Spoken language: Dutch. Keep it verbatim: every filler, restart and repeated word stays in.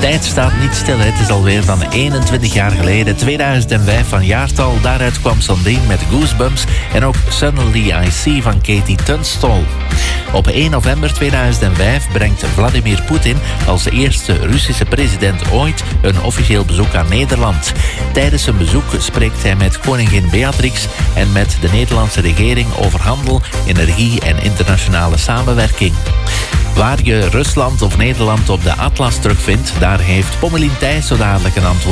Tijd staat niet stil, hè. Het is alweer van eenentwintig jaar geleden, tweeduizend vijf van jaartal. Daaruit kwam Sandrine met Goosebumps en ook Suddenly I See van Katie Tunstall. Op één november tweeduizend vijf brengt Vladimir Poetin als de eerste Russische president ooit een officieel bezoek aan Nederland. Tijdens zijn bezoek spreekt hij met koningin Beatrix en met de Nederlandse regering over handel, energie en internationale samenwerking. Waar je Rusland of Nederland op de atlas terugvindt, daar heeft Pommelien Thijs zo dadelijk een antwoord.